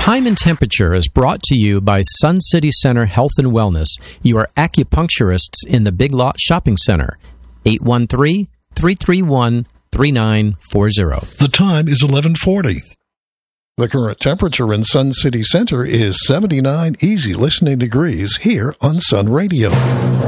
Time and Temperature is brought to you by Sun City Center Health and Wellness, your acupuncturists in the Big Lot Shopping Center. 813-331-3940. The time is 11:40. The current temperature in Sun City Center is 79 easy listening degrees here on Sun Radio.